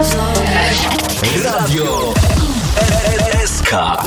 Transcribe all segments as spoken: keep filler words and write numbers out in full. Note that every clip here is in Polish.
Radio S K.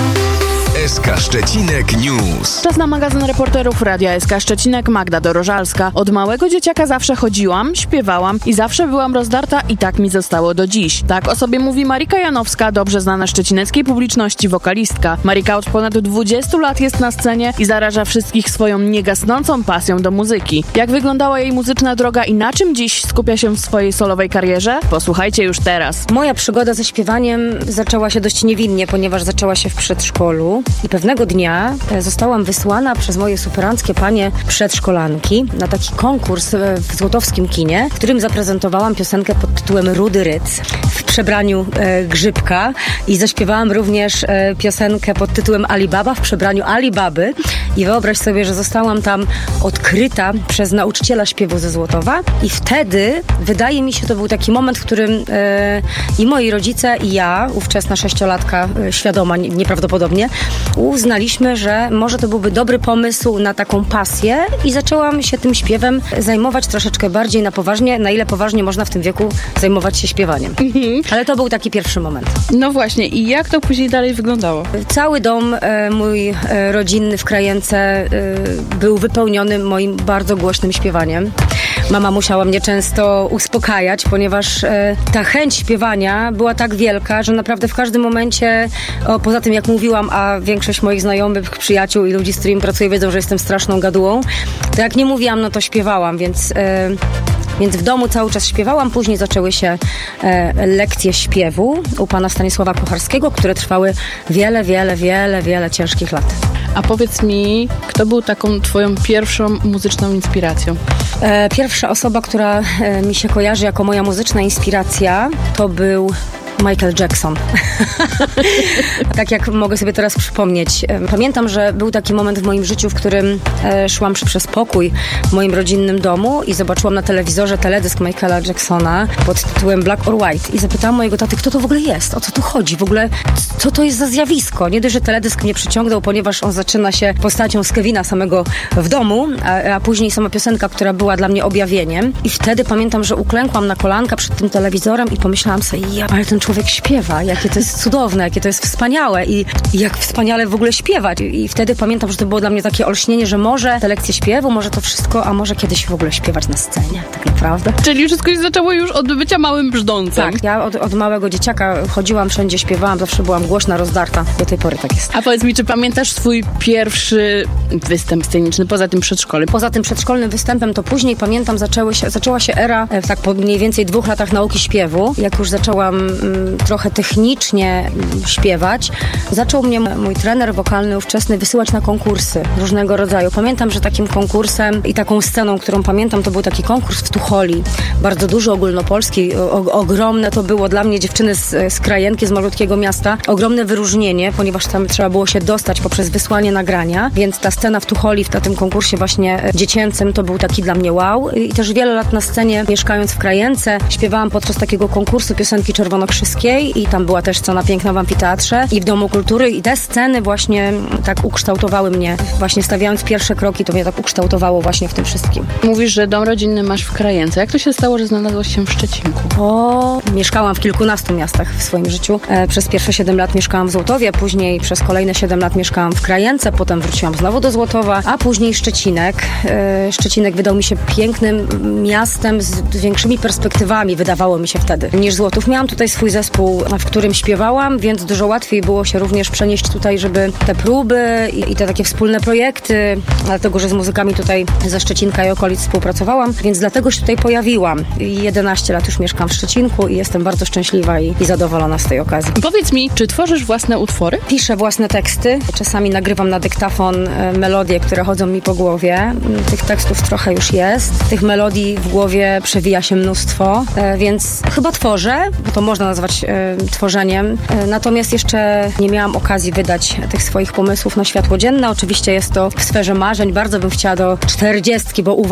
S K Szczecinek News. Czas na magazyn reporterów Radia S K Szczecinek. Magda Dorożalska. Od małego dzieciaka zawsze chodziłam, śpiewałam i zawsze byłam rozdarta i tak mi zostało do dziś. Tak o sobie mówi Marika Janowska, dobrze znana szczecineckiej publiczności wokalistka. Marika od ponad dwudziestu lat jest na scenie i zaraża wszystkich swoją niegasnącą pasją do muzyki. Jak wyglądała jej muzyczna droga i na czym dziś skupia się w swojej solowej karierze? Posłuchajcie już teraz. Moja przygoda ze śpiewaniem zaczęła się dość niewinnie, ponieważ zaczęła się w przedszkolu. I pewnego dnia zostałam wysłana przez moje superanckie panie przedszkolanki na taki konkurs w złotowskim kinie, w którym zaprezentowałam piosenkę pod tytułem Rudy Ryc w przebraniu e, Grzybka i zaśpiewałam również e, piosenkę pod tytułem Alibaba w przebraniu Alibaby. I wyobraź sobie, że zostałam tam odkryta przez nauczyciela śpiewu ze Złotowa i wtedy, wydaje mi się, to był taki moment, w którym e, i moi rodzice, i ja, ówczesna sześciolatka, e, świadoma nie, nieprawdopodobnie, uznaliśmy, że może to byłby dobry pomysł na taką pasję i zaczęłam się tym śpiewem zajmować troszeczkę bardziej na poważnie, na ile poważnie można w tym wieku zajmować się śpiewaniem. Mhm. Ale to był taki pierwszy moment. No właśnie, i jak to później dalej wyglądało? Cały dom e, mój e, rodzinny w Krajence e, był wypełniony moim bardzo głośnym śpiewaniem. Mama musiała mnie często uspokajać, ponieważ e, ta chęć śpiewania była tak wielka, że naprawdę w każdym momencie, o, poza tym jak mówiłam, a większość moich znajomych, przyjaciół i ludzi, z którymi pracuję, wiedzą, że jestem straszną gadułą, to jak nie mówiłam, no to śpiewałam, więc... E, Więc w domu cały czas śpiewałam. Później zaczęły się e, lekcje śpiewu u pana Stanisława Kucharskiego, które trwały wiele, wiele, wiele, wiele ciężkich lat. A powiedz mi, kto był taką twoją pierwszą muzyczną inspiracją? E, pierwsza osoba, która e, mi się kojarzy jako moja muzyczna inspiracja, to był Michael Jackson. Tak jak mogę sobie teraz przypomnieć. Pamiętam, że był taki moment w moim życiu, w którym e, szłam przez pokój w moim rodzinnym domu i zobaczyłam na telewizorze teledysk Michaela Jacksona pod tytułem Black or White i zapytałam mojego taty, kto to w ogóle jest, o co tu chodzi, w ogóle co to jest za zjawisko. Nie dość, że teledysk mnie przyciągnął, ponieważ on zaczyna się postacią z Kevina samego w domu, a, a później sama piosenka, która była dla mnie objawieniem. I wtedy pamiętam, że uklękłam na kolanka przed tym telewizorem i pomyślałam sobie, ja, ale ten człowiek śpiewa, jakie to jest cudowne, jakie to jest wspaniałe i, i jak wspaniale w ogóle śpiewać. I wtedy pamiętam, że to było dla mnie takie olśnienie, że może te lekcje śpiewu, może to wszystko, a może kiedyś w ogóle śpiewać na scenie, tak naprawdę. Czyli wszystko się zaczęło już od bycia małym brzdącem. Tak, ja od, od małego dzieciaka chodziłam wszędzie, śpiewałam, zawsze byłam głośna, rozdarta. Do tej pory tak jest. A powiedz mi, czy pamiętasz swój pierwszy występ sceniczny poza tym przedszkolem? Poza tym przedszkolnym występem to później, pamiętam, zaczęły się, zaczęła się era, tak po mniej więcej dwóch latach nauki śpiewu. Jak już zaczęłam mm, trochę technicznie mm, śpiewać, zaczął mnie mój trener wokalny ówczesny wysyłać na konkursy różnego rodzaju. Pamiętam, że takim konkursem i taką sceną, którą pamiętam, to był taki konkurs w Tucholi. Bardzo duży, ogólnopolski, o, ogromne to było dla mnie, dziewczyny z, z Krajenki, z malutkiego miasta, ogromne wyróżnienie, ponieważ tam trzeba było się dostać poprzez wysłanie nagrania, więc ta scena w Tucholi, na tym konkursie właśnie dziecięcym, to był taki dla mnie wow. I też wiele lat na scenie, mieszkając w Krajence, śpiewałam podczas takiego konkursu piosenki czerwonokrzyskiej i tam była też scena piękna w amfiteatrze i w Domu Kultury i te sceny właśnie tak ukształtowały mnie. Właśnie stawiając pierwsze kroki, to mnie tak ukształtowało właśnie w tym wszystkim. Mówisz, że dom rodzinny masz w Krajence. Jak to się stało, że znalazłaś się w Szczecinku? O, mieszkałam w kilkunastu miastach w swoim życiu. E, przez pierwsze siedem lat mieszkałam w Złotowie, później przez kolejne siedem lat mieszkałam w Krajence, potem wróciłam znowu do Złotowa, a później Szczecinek. E, Szczecinek wydał mi się pięknym miastem z większymi perspektywami, wydawało mi się wtedy, niż Złotów. Miałam tutaj swój zespół, w którym śpiewałam, więc dużo łatwiej było się również przenieść tutaj, żeby te próby i, i te takie wspólne projekty, dlatego, że z muzykami tutaj ze Szczecinka i okolic współpracowałam, więc dlatego się tutaj pojawiłam. jedenaście lat już mieszkam w Szczecinku i jestem bardzo szczęśliwa i, i zadowolona z tej okazji. Powiedz mi, czy tworzysz własne utwory? Piszę własne teksty. Czasami nagrywam na dyktafon e, melodie, które chodzą mi po głowie. Tych tekstów trochę już jest. Tych melodii w głowie przewija się mnóstwo, e, więc chyba tworzę, bo to można nazwać e, tworzeniem. E, natomiast jeszcze nie miałam okazji wydać tych swoich pomysłów na światło dzienne. Oczywiście jest to w sferze marzeń. Bardzo bym chciała do czterdziestki, bo uważam,